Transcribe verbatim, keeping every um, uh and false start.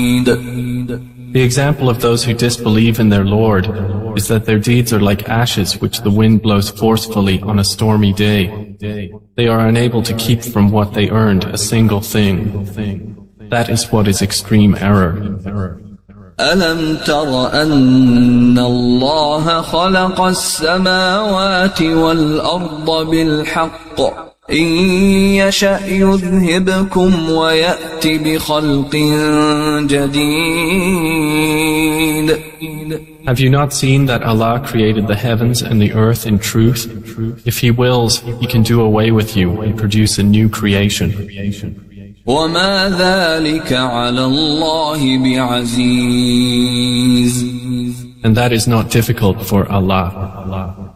The example of those who disbelieve in their Lord is that their deeds are like ashes which the wind blows forcefully on a stormy day. They are unable to keep from what they earned a single thing. That is what is extreme error. ألم تر أن الله خلق السماوات والأرض بالحق إن يشأ يذهبكم ويأت بخلق جديد. Have you not seen that Allah created the heavens and the earth in truth? If He wills, He can do away with you and produce a new creation. وما ذلك على الله بعزيز. And that is not difficult for Allah.